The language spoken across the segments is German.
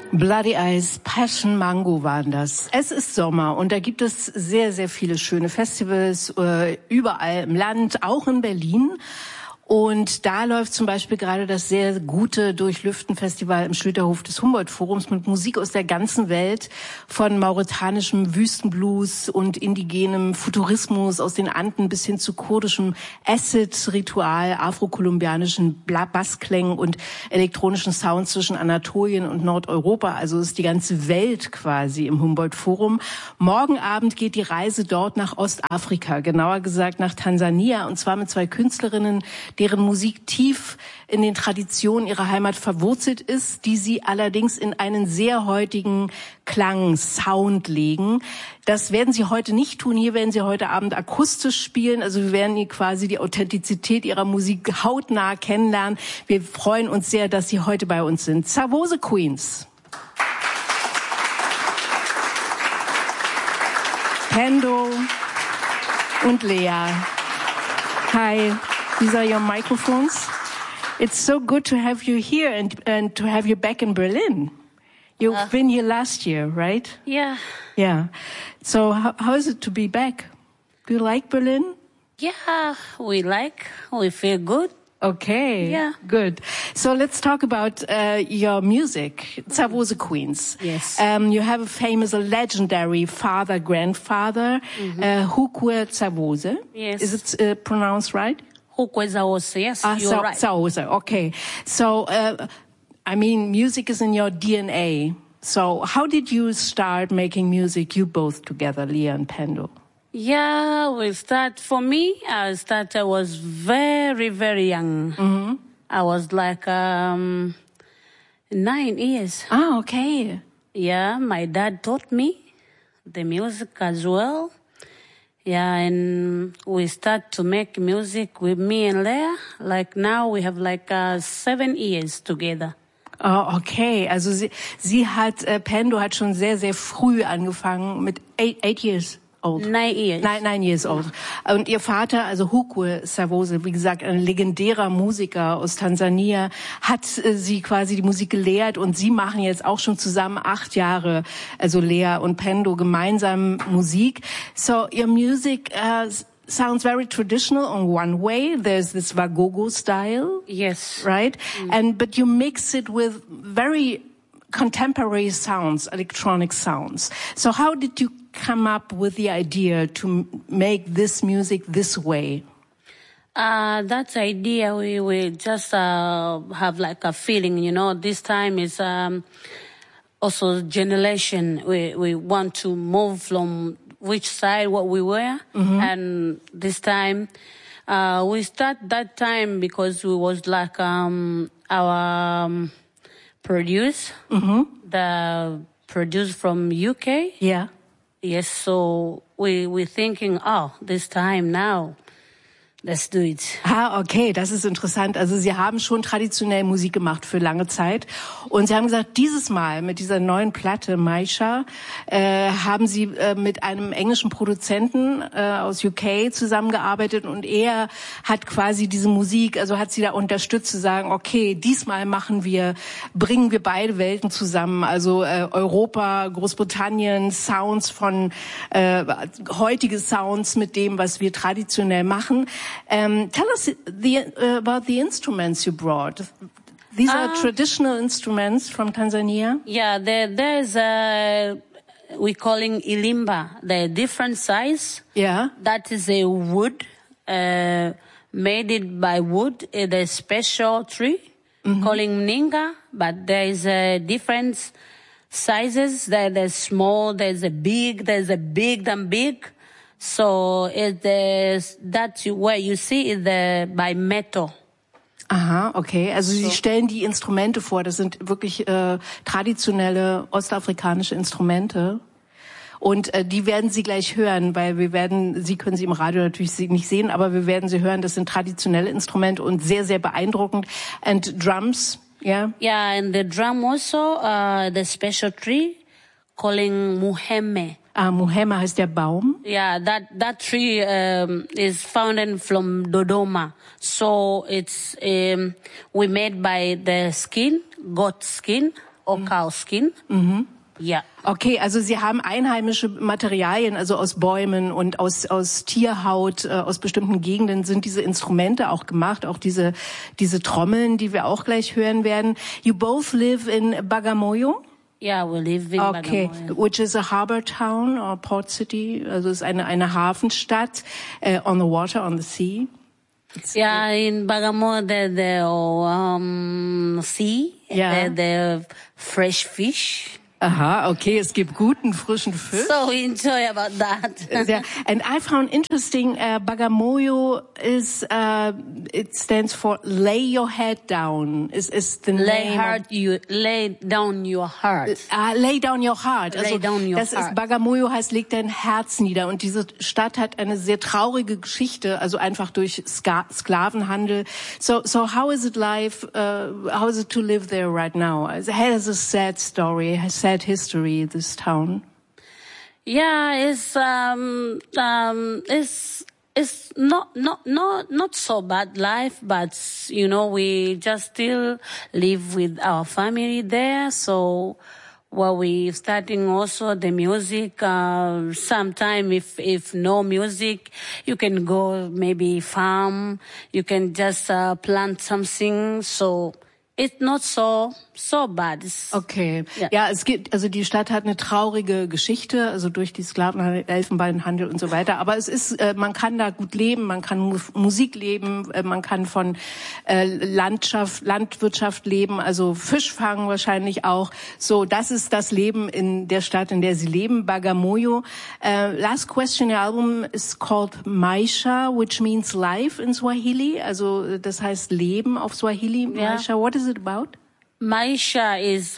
Bloody Eyes, Passion Mango waren das. Es ist Sommer und da gibt es sehr, sehr viele schöne Festivals, überall im Land, auch in Berlin. Und da läuft zum Beispiel gerade das sehr gute Durchlüften-Festival im Schlüterhof des Humboldt-Forums mit Musik aus der ganzen Welt, von mauretanischem Wüstenblues und indigenem Futurismus aus den Anden bis hin zu kurdischem Acid-Ritual, afrokolumbianischen Bassklängen und elektronischen Sounds zwischen Anatolien und Nordeuropa. Also ist die ganze Welt quasi im Humboldt-Forum. Morgen Abend geht die Reise dort nach Ostafrika, genauer gesagt nach Tansania, und zwar mit zwei Künstlerinnen, deren Musik tief in den Traditionen ihrer Heimat verwurzelt ist, die sie allerdings in einen sehr heutigen Klang, Sound legen. Das werden sie heute nicht tun. Hier werden sie heute Abend akustisch spielen. Also wir werden hier quasi die Authentizität ihrer Musik hautnah kennenlernen. Wir freuen uns sehr, dass sie heute bei uns sind. Savose Queens. Pendo und Lea. Hi. These are your microphones. It's so good to have you here and to have you back in Berlin. You've been here last year, right? Yeah. Yeah. So how is it to be back? Do you like Berlin? Yeah, we feel good. Okay. Yeah. Good. So let's talk about your music, Savose Queens. Yes. You have a famous, a legendary grandfather, Hukwe Savose. Yes. Is it pronounced right? Yes, you're right. Okay. So, I mean, music is in your DNA. So how did you start making music, you both together, Leah and Pendo? Yeah, I was very, very young. Mm-hmm. I was like 9 years. Ah, okay. Yeah, my dad taught me the music as well. Yeah, and we start to make music with me and Lea. Like now we have 7 years together. Oh, okay. Also Pendo hat schon sehr, sehr früh angefangen mit 8 years old. 9 years. 9 years old. Und ihr Vater, also Hukwe Savose, wie gesagt, ein legendärer Musiker aus Tansania, hat sie quasi die Musik gelehrt, und sie machen jetzt auch schon zusammen 8 Jahre, also Lea und Pendo, gemeinsam Musik. So your music sounds very traditional on one way. There's this Wagogo style. Yes. Right? But you mix it with very contemporary sounds, electronic sounds. So how did you come up with the idea to make this music this way? That idea, we just have a feeling, this time is also generation. We want to move from which side what we were, and this time we start that time because we was our produce, the produce from UK. Yeah. Yes, so we're thinking, this time now, let's do it. Okay, das ist interessant. Also Sie haben schon traditionell Musik gemacht für lange Zeit. Und Sie haben gesagt, dieses Mal mit dieser neuen Platte, Maisha, haben Sie mit einem englischen Produzenten aus UK zusammengearbeitet, und er hat quasi diese Musik, also hat Sie da unterstützt zu sagen, okay, diesmal bringen wir beide Welten zusammen, also Europa, Großbritannien, Sounds von heutige Sounds mit dem, was wir traditionell machen. Tell us about the instruments you brought. These are traditional instruments from Tanzania? Yeah, there's we calling ilimba, the different size. Yeah. That is a wood, made it by wood, the special tree, calling mninga, but there is different sizes. There's small, there's a big and big. So that's where you see is by metal. Aha, okay. Also Sie stellen die Instrumente vor. Das sind wirklich traditionelle ostafrikanische Instrumente. Und die werden Sie gleich hören, weil Sie können sie im Radio natürlich nicht sehen, aber wir werden sie hören. Das sind traditionelle Instrumente und sehr, sehr beeindruckend. And drums, yeah? Yeah, and the drum also, the special tree, calling muheme. Muhema heißt der Baum. Yeah, that tree is found from Dodoma. So it's we made by the skin, goat skin. or cow skin. Yeah. Okay, also Sie haben einheimische Materialien, also aus Bäumen und aus Tierhaut, aus bestimmten Gegenden sind diese Instrumente auch gemacht, auch diese Trommeln, die wir auch gleich hören werden. You both live in Bagamoyo? Yeah, we live in Bagamoyo. Which is a harbor town or port city, also ist eine Hafenstadt, on the water, on the sea. Yeah, in Bagamoyo the sea, the fresh fish. Aha, okay, es gibt guten, frischen Fisch. So we enjoy about that. And I found interesting, Bagamoyo is, it stands for lay your head down, is the name. Lay down your heart. Lay down your heart. Also, lay down your das heart. ist, Bagamoyo heißt, leg dein Herz nieder. Und diese Stadt hat eine sehr traurige Geschichte, also einfach durch Sklavenhandel. So how is it how is it to live there right now? It has a sad story, sad history, this town. Yeah, it's not so bad life, but we just still live with our family there. So we starting also the music. Sometime if no music, you can go maybe farm. You can just plant something. So it's not so bad. Okay. Ja, es gibt, also die Stadt hat eine traurige Geschichte, also durch die Sklavenhandel, Elfenbeinhandel und so weiter. Aber es ist, man kann da gut leben, man kann Musik leben, man kann von Landwirtschaft leben, also Fisch fangen wahrscheinlich auch. So, das ist das Leben in der Stadt, in der sie leben, Bagamoyo. Last question, your album is called Maisha, which means life in Swahili. Also das heißt Leben auf Swahili. Yeah. Maisha, what is it about? Maisha is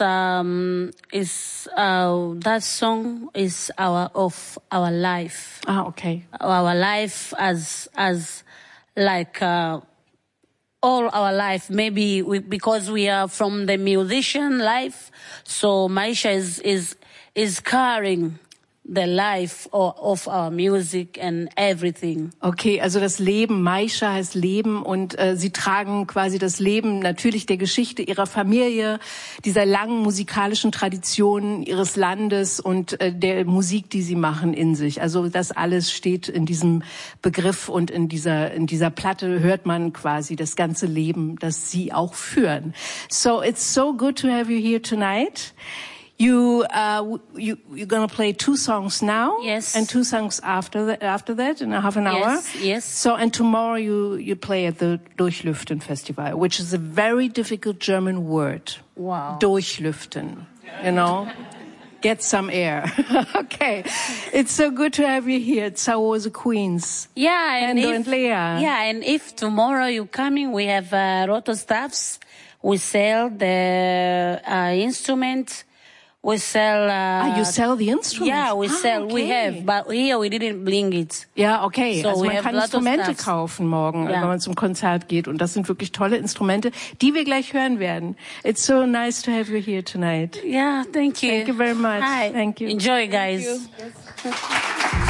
that song is our life. Ah, okay. Our life as like all our life. Maybe because we are from the musician life, so Maisha is carrying the life of our music and everything. Okay, also das Leben, Maisha heißt Leben und sie tragen quasi das Leben natürlich der Geschichte ihrer Familie, dieser langen musikalischen Tradition ihres Landes und der Musik, die sie machen in sich. Also das alles steht in diesem Begriff und in dieser Platte hört man quasi das ganze Leben, das sie auch führen. So it's so good to have you here tonight. You're gonna play 2 songs now, yes, and 2 songs after that in a half an hour. Yes. So and tomorrow you play at the Durchlüften Festival, which is a very difficult German word. Wow. Durchlüften, get some air. Okay, it's so good to have you here at Saoose Queens. Yeah, and Lea. Yeah, and if tomorrow you're coming, we have Roto Staffs. We sell the instrument. We sell. You sell the instruments? Yeah, we sell. Okay. We have, but here we didn't bring it. Ja, okay. So also man kann Instrumente kaufen kaufen morgen, wenn man zum Konzert geht. Und das sind wirklich tolle Instrumente, die wir gleich hören werden. It's so nice to have you here tonight. Yeah, thank you. Thank you very much. Hi. Thank you. Enjoy, guys. Thank you.